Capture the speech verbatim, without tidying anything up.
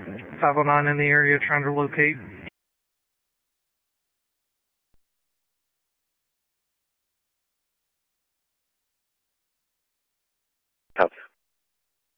five oh nine in the area trying to locate